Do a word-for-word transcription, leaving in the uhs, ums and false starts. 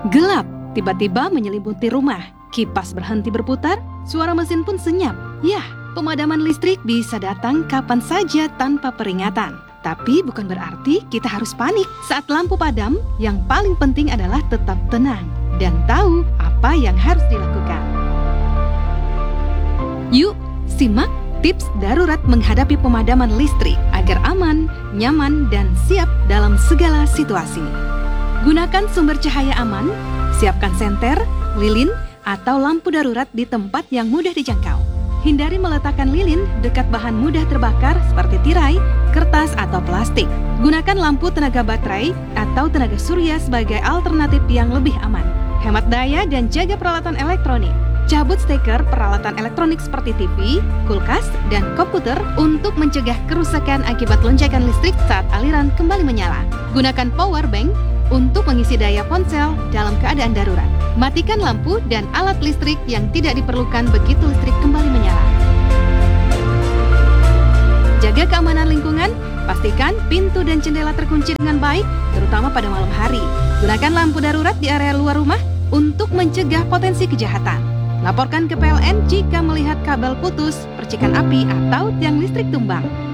Gelap tiba-tiba menyelimuti rumah. Kipas berhenti berputar, suara mesin pun senyap. Yah, pemadaman listrik bisa datang kapan saja tanpa peringatan. Tapi bukan berarti kita harus panik. Saat lampu padam, yang paling penting adalah tetap tenang dan tahu apa yang harus dilakukan. Yuk, simak tips darurat menghadapi pemadaman listrik agar aman, nyaman, dan siap dalam segala situasi. Gunakan sumber cahaya aman, siapkan senter, lilin, atau lampu darurat di tempat yang mudah dijangkau. Hindari meletakkan lilin dekat bahan mudah terbakar seperti tirai, kertas, atau plastik. Gunakan lampu tenaga baterai atau tenaga surya sebagai alternatif yang lebih aman. Hemat daya dan jaga peralatan elektronik. Cabut steker peralatan elektronik seperti T V, kulkas, dan komputer untuk mencegah kerusakan akibat lonjakan listrik saat aliran kembali menyala. Gunakan power bank untuk mengisi daya ponsel dalam keadaan darurat. Matikan lampu dan alat listrik yang tidak diperlukan begitu listrik kembali menyala. Jaga keamanan lingkungan, pastikan pintu dan jendela terkunci dengan baik, terutama pada malam hari. Gunakan lampu darurat di area luar rumah untuk mencegah potensi kejahatan. Laporkan ke P L N jika melihat kabel putus, percikan api, atau tiang listrik tumbang.